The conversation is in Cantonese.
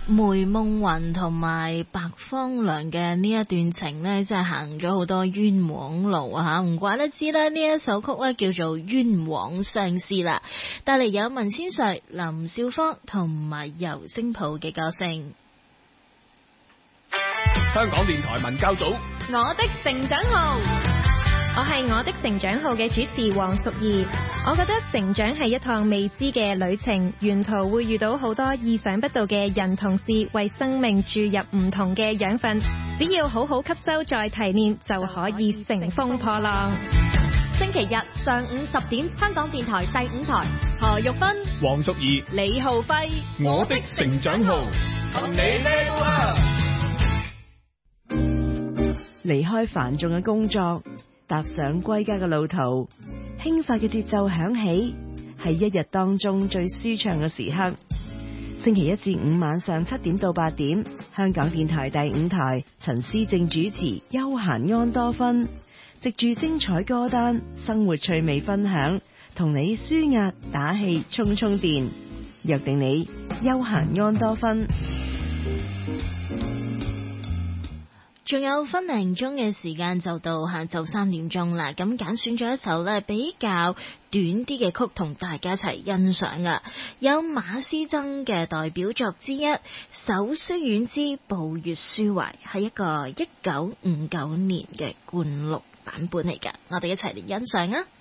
梅夢雲同埋白方良嘅呢一段情呢，真係行咗好多冤枉路啊！唔怪得知咧，呢一首曲呢叫做《冤枉相思》啦。帶嚟有文千歲、林少芳同埋尤聲普嘅歌聲。 香港電台文教組我的成長號，我係我的成長號嘅主持黃淑儀。我覺得成長係一趟未知嘅旅程，沿途會遇到好多意想不到嘅人同事，為生命注入唔同嘅養分。只要好好吸收再提煉，就可以乘風破浪。 星期日上午10點，香港電台第5台，何玉芬、 黃淑儀、 李浩輝， 我的成長號，同你 level up。 離開繁重嘅工作，踏上歸家嘅路途，輕快嘅節奏響起，係一日當中最舒暢嘅時刻。星期1至5晚上7點到8點，香港電台第5台，陳思正主持休閒安多芬，藉住精彩歌單、生活趣味分享，同你舒壓打氣充充電，約定你休閒安多芬。 仲有分零鐘嘅時間就到下晝3點鐘啦，咁揀選咗一首咧比較短啲嘅曲同大家一齊欣賞啊，有馬師曾嘅代表作之一《手書院之步月抒懷》，係一個1959年嘅灌錄版本嚟㗎，我哋一齊嚟欣賞啊！